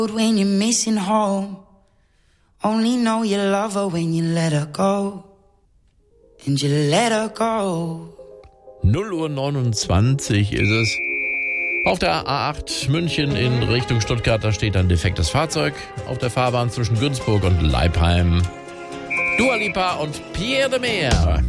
When you're missing home, only know you love her when you let her go. And you let her go. 0:29 ist es. Auf der A8 München in Richtung Stuttgart, da steht ein defektes Fahrzeug auf der Fahrbahn zwischen Günzburg und Leipheim. Dua Lipa und Pierre de Meer.